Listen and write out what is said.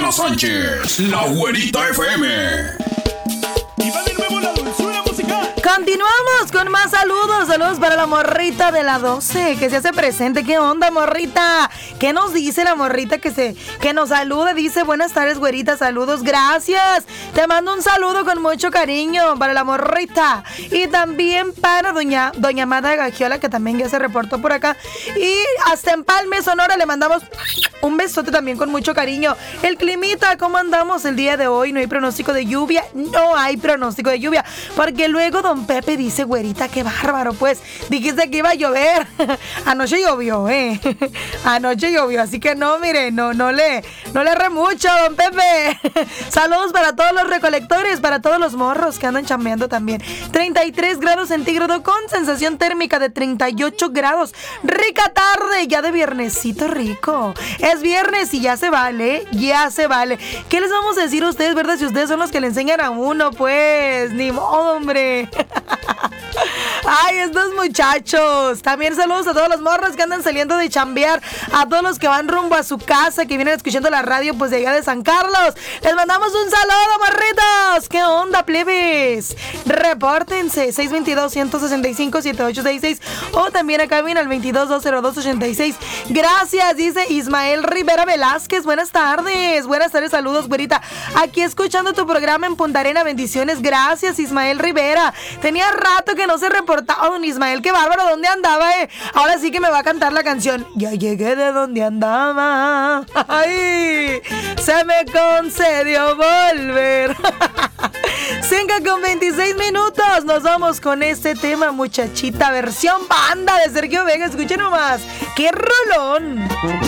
Carolina Sánchez, la Güerita FM. Y va de nuevo la dulzura musical. Continuamos con más saludos. Saludos para la morrita de la 12 que se hace presente. ¿Qué onda, morrita? ¿Qué nos dice la morrita que nos saluda? Dice, buenas tardes, güerita, saludos, gracias. Te mando un saludo con mucho cariño para la morrita. Y también para doña Amada Gagiola, que también ya se reportó por acá. Y hasta en Palme, Sonora, le mandamos un besote también con mucho cariño. El climita, ¿cómo andamos el día de hoy? ¿No hay pronóstico de lluvia? No hay pronóstico de lluvia, porque luego don Pepe dice, güerita, qué bárbaro, pues, dijiste que iba a llover. Anoche llovió, Anoche llovió, así que no, mire, no le erre mucho, don Pepe. Saludos para todos los recolectores, para todos los morros que andan chambeando también. 33 grados centígrados con sensación térmica de 38 grados. Rica tarde, ya de viernesito rico. Es viernes y ya se vale, ya se vale. ¿Qué les vamos a decir a ustedes, verdad? Si ustedes son los que le enseñan a uno, pues, ni modo, hombre. Ay, estos muchachos. También saludos a todos los morros que andan saliendo de chambear, a todos los que van rumbo a su casa, que vienen escuchando la radio, pues de allá de San Carlos. Les mandamos un saludo, morritos. ¿Qué onda, plebes? Repórtense, 622-165-7866 o también acá viene al 22-202-86. Gracias, dice Ismael Rivera Velázquez. Buenas tardes, saludos, güerita. Aquí escuchando tu programa en Punta Arena, bendiciones. Gracias, Ismael Rivera. Tenía rato que no se reportaba don Ismael, qué bárbaro, ¿dónde andaba? Ahora sí que me va a cantar la canción. Ya llegué de donde andaba. Ay, se me concedió volver. 5:26 minutos. Nos vamos con este tema, muchachita, versión banda de Sergio Vega. Escuchen nomás, qué rolón.